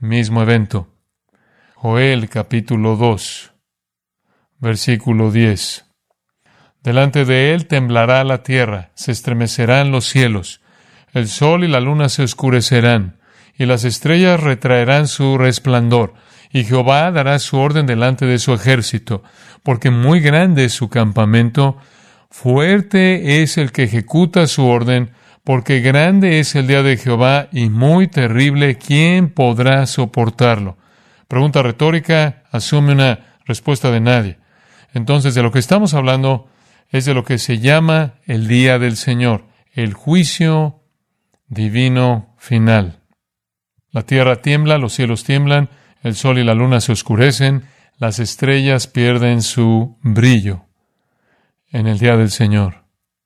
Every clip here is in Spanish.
mismo evento. Joel capítulo 2, versículo 10. Delante de él temblará la tierra, se estremecerán los cielos, el sol y la luna se oscurecerán, y las estrellas retraerán su resplandor, y Jehová dará su orden delante de su ejército, porque muy grande es su campamento, fuerte es el que ejecuta su orden, porque grande es el día de Jehová y muy terrible, ¿quién podrá soportarlo? Pregunta retórica, asume una respuesta de nadie. Entonces, de lo que estamos hablando es de lo que se llama el día del Señor, el juicio divino final. La tierra tiembla, los cielos tiemblan, el sol y la luna se oscurecen, las estrellas pierden su brillo en el día del Señor.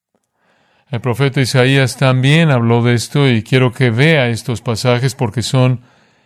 El profeta Isaías también habló de esto y quiero que vea estos pasajes porque son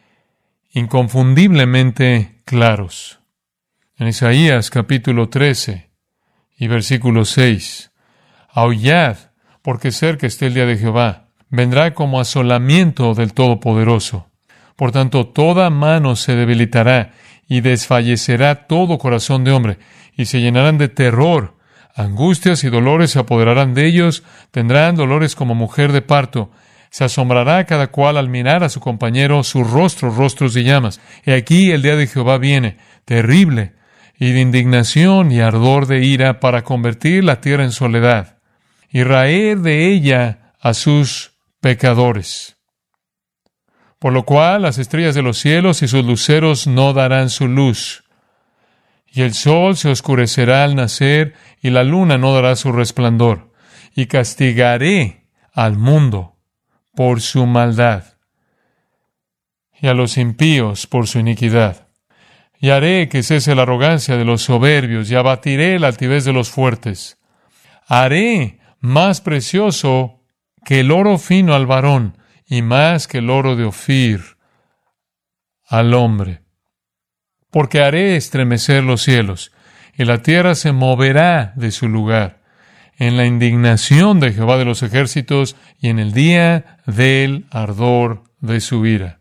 inconfundiblemente claros. En Isaías capítulo 13 y versículo 6, aullad, porque cerca está el día de Jehová, vendrá como asolamiento del Todopoderoso. Por tanto, toda mano se debilitará y desfallecerá todo corazón de hombre, y se llenarán de terror. Angustias y dolores se apoderarán de ellos, tendrán dolores como mujer de parto. Se asombrará cada cual al mirar a su compañero, sus rostros de llamas. Y aquí el día de Jehová viene, terrible, y de indignación y ardor de ira, para convertir la tierra en soledad, y raer de ella a sus pecadores. Por lo cual las estrellas de los cielos y sus luceros no darán su luz, y el sol se oscurecerá al nacer, y la luna no dará su resplandor. Y castigaré al mundo por su maldad, y a los impíos por su iniquidad. Y haré que cese la arrogancia de los soberbios, y abatiré la altivez de los fuertes. Haré más precioso que el oro fino al varón, y más que el oro de Ofir al hombre. Porque haré estremecer los cielos, y la tierra se moverá de su lugar, en la indignación de Jehová de los ejércitos, y en el día del ardor de su ira.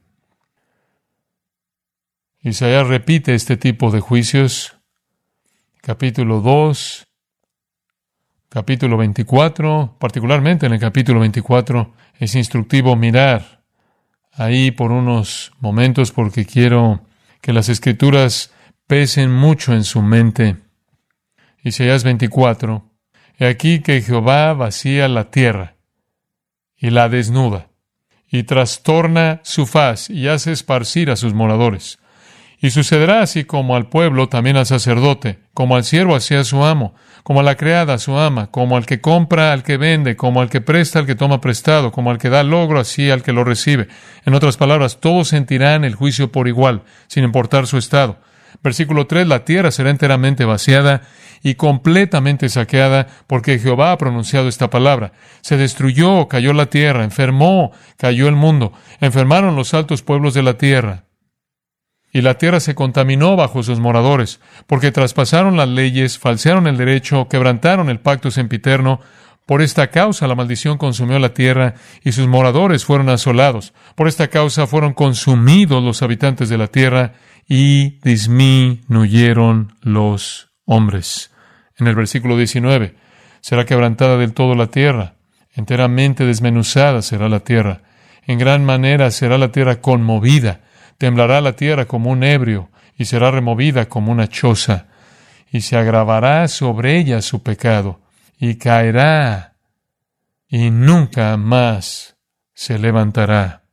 Isaías repite este tipo de juicios, capítulo 2, capítulo 24, particularmente en el capítulo 24, es instructivo mirar ahí por unos momentos porque quiero que las Escrituras pesen mucho en su mente. Isaías 24, he aquí que Jehová vacía la tierra y la desnuda, y trastorna su faz y hace esparcir a sus moradores. Y sucederá así como al pueblo, también al sacerdote, como al siervo hacia su amo, como a la criada a su ama, como al que compra al que vende, como al que presta al que toma prestado, como al que da logro así al que lo recibe. En otras palabras, todos sentirán el juicio por igual, sin importar su estado. Versículo 3, la tierra será enteramente vaciada y completamente saqueada, porque Jehová ha pronunciado esta palabra. Se destruyó, cayó la tierra, enfermó, cayó el mundo, enfermaron los altos pueblos de la tierra. Y la tierra se contaminó bajo sus moradores, porque traspasaron las leyes, falsearon el derecho, quebrantaron el pacto sempiterno. Por esta causa la maldición consumió la tierra, y sus moradores fueron asolados. Por esta causa fueron consumidos los habitantes de la tierra, y disminuyeron los hombres. En el versículo 19, será quebrantada del todo la tierra, enteramente desmenuzada será la tierra. En gran manera será la tierra conmovida. Temblará la tierra como un ebrio, y será removida como una choza, y se agravará sobre ella su pecado, y caerá, y nunca más se levantará.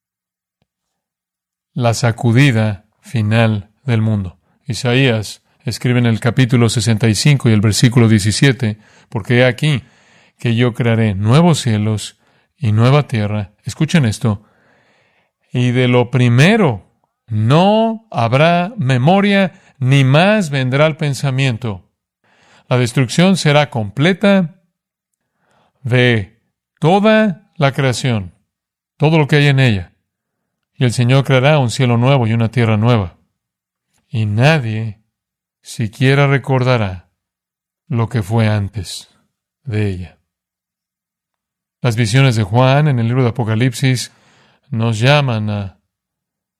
La sacudida final del mundo. Isaías escribe en el capítulo 65 y el versículo 17, porque he aquí que yo crearé nuevos cielos y nueva tierra. Escuchen esto. Y de lo primero no habrá memoria, ni más vendrá el pensamiento. La destrucción será completa de toda la creación, todo lo que hay en ella. Y el Señor creará un cielo nuevo y una tierra nueva. Y nadie siquiera recordará lo que fue antes de ella. Las visiones de Juan en el libro de Apocalipsis nos llaman a